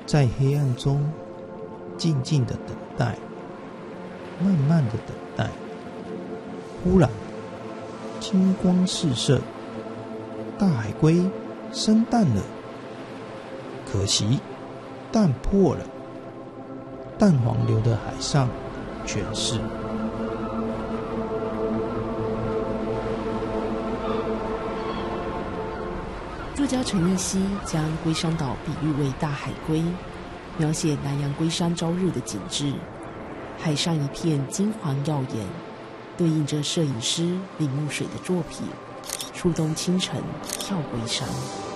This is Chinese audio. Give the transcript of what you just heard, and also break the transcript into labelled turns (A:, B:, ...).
A: 在黑暗中静静的等待，慢慢的等待。忽然金光四射，大海龟生蛋了。可惜蛋破了，蛋黄流的海上全是。
B: 作家陈奕希将龟山岛比喻为大海龟，描写南洋龟山朝日的景致，海上一片金黄耀眼，对应着摄影师林木水的作品《初冬清晨跳龟山》。